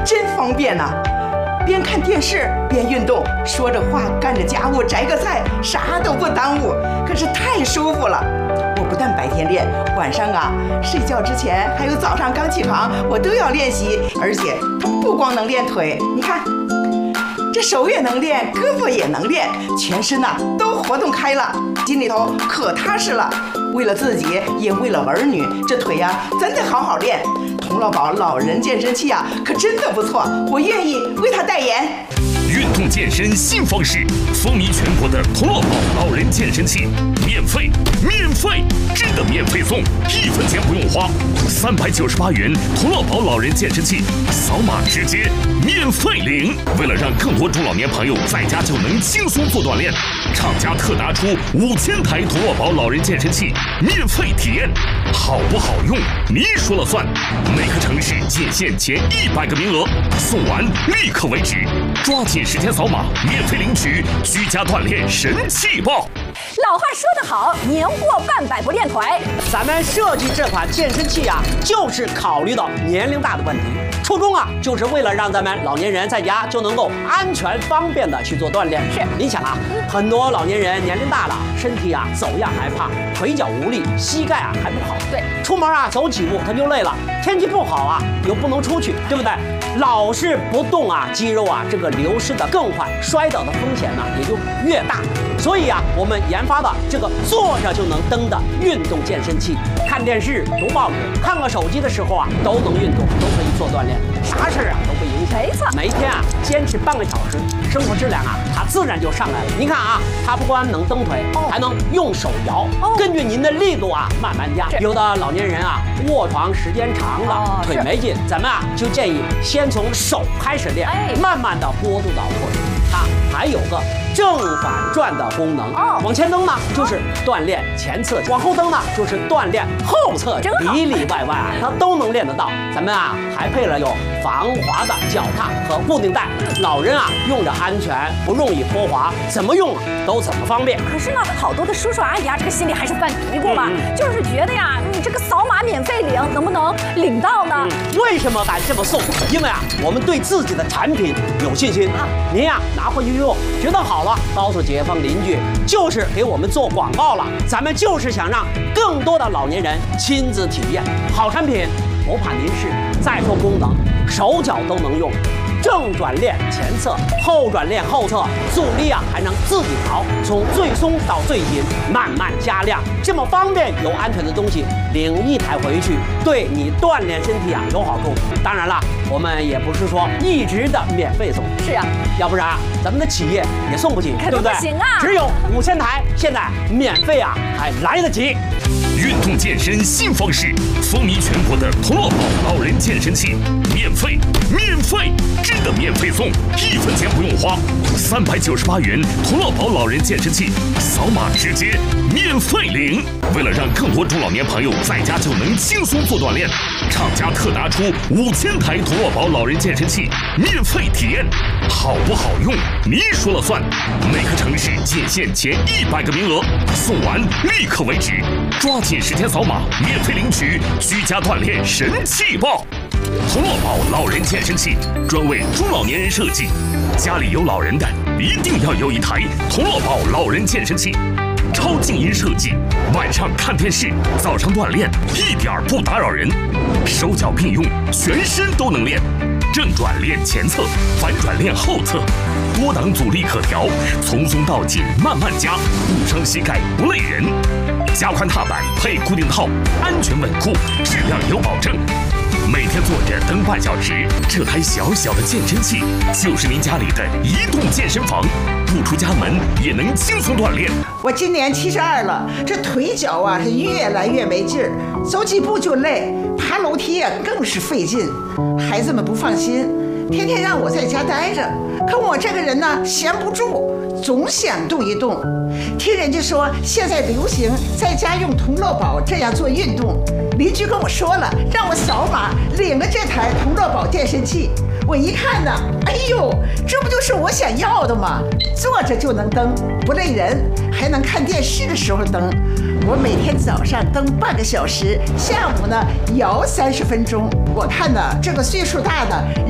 真方便呐！边看电视边运动，说着话干着家务摘个菜，啥都不耽误，可是太舒服了。我不但白天练，晚上啊睡觉之前还有早上刚起床，我都要练习，而且不光能练腿，你看这手也能练，胳膊也能练，全身呐都活动开了，心里头可踏实了。为了自己，也为了儿女，这腿呀真得好好练。童乐宝老人健身器啊，可真的不错，我愿意为他代言。 运动健身新方式，风靡全国的童乐宝老人健身器，免费，真的免费送，1分钱不用花，398元童乐宝老人健身器，扫码直接免费领。为了让更多中老年朋友在家就能轻松做锻炼，厂家特拿出5000台童乐宝老人健身器免费体验，好不好用你说了算。每个城市仅限前100个名额，送完立刻为止，抓紧时间扫码免费领取居家锻炼神器包。 老话说得好，年过半百不练腿。 咱们设计这款健身器啊，就是考虑到年龄大的问题。初衷啊，就是为了让咱们老年人在家就能够安全方便的去做锻炼。 是， 你想啊，很多老年人年龄大了，身体啊走样还胖，腿脚无力，膝盖啊还不好。 对， 出门啊走几步他就累了，天气不好啊又不能出去，对不对？老是不动啊，肌肉啊这个流失的更快，摔倒的风险呢也就越大。所以啊，我们研发的这个坐着就能蹬的运动健身器，看电视、读报纸、看个手机的时候啊，都能运动，都可以做锻炼，啥事啊都不影响。 没错， 每天啊坚持半个小时，生活质量啊它自然就上来了。您看啊，它不光能蹬腿，还能用手摇，根据您的力度啊慢慢加。有的老年人啊卧床时间长了，腿没劲，咱们啊就建议先从手开始练，慢慢的过渡到腿。它还有个正反转的功能，往前蹬呢就是锻炼前侧，往后蹬呢就是锻炼后侧，里里外外啊它都能练得到。咱们啊还配了有防滑的脚踏和固定带，老人啊用着安全，不容易脱滑，怎么用都怎么方便。 可是呢，好多的叔叔阿姨啊，这个心里还是犯嘀咕嘛，就是觉得呀，你这个扫码免费领，能不能领到呢？ 为什么敢这么送？因为啊，我们对自己的产品有信心。您呀拿回去用，觉得好了，告诉街坊邻居，就是给我们做广告了。咱们就是想让更多的老年人亲自体验好产品，不怕您试。再说功能，手脚都能用。正转练前侧，后转练后侧，阻力啊还能自己调，从最松到最紧，慢慢加量，这么方便又安全的东西，领1台回去，对你锻炼身体啊有好处。当然了，我们也不是说一直的免费送， 是啊， 要不然咱们的企业也送不起，对不对？ 不行啊， 只有5000台，现在免费啊还来得及。 运动健身新方式，风靡全国的童乐宝老人健身器，免费，真的免费送，1分钱不用花，398元童乐宝老人健身器，扫码直接免费领。为了让更多中老年朋友在家就能轻松做锻炼，厂家特拿出5000台童乐宝老人健身器免费体验，好不好用你说了算。每个城市仅限前100个名额，送完立刻为止，抓紧时间扫码免费领取居家锻炼神器包。童乐宝老人健身器专为中老年人设计，家里有老人的一定要有一台童乐宝老人健身器，超静音设计，晚上看电视，早上锻炼一点不打扰人，手脚并用，全身都能练。正转练前侧，反转练后侧，多档阻力可调，从松到紧慢慢加，不伤膝盖不累人。加宽踏板配固定套，安全稳固，质量有保证。每天坐着蹬半小时，这台小小的健身器就是您家里的移动健身房，不出家门也能轻松锻炼。 我今年72了，这腿脚啊是越来越没劲儿，走几步就累，爬楼梯啊更是费劲。孩子们不放心，天天让我在家待着，可我这个人呢闲不住，总想动一动。听人家说现在流行在家用童乐宝这样做运动，邻居跟我说了，让我扫码领了这台童乐宝健身器。我一看呢，哎呦，这不就是我想要的吗？坐着就能蹬，不累人，还能看电视的时候蹬。我每天早上蹬半个小时，下午呢摇30分钟。我看呢，这个岁数大的